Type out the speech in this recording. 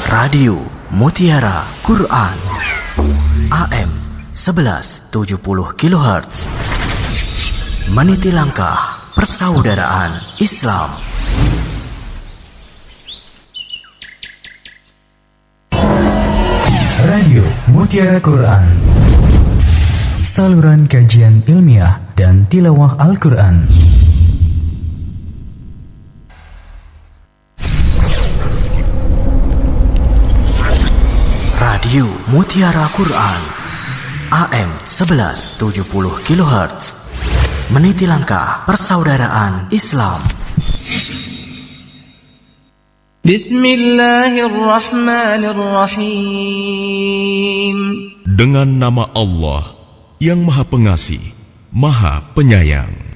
Radio Mutiara Quran AM 1170 kHz meniti langkah persaudaraan Islam. Radio Mutiara Quran, saluran kajian ilmiah dan tilawah Al-Quran. Radio Mutiara Quran AM 1170 kHz meniti langkah persaudaraan Islam. Bismillahirrahmanirrahim. Dengan nama Allah yang Maha Pengasih, Maha Penyayang.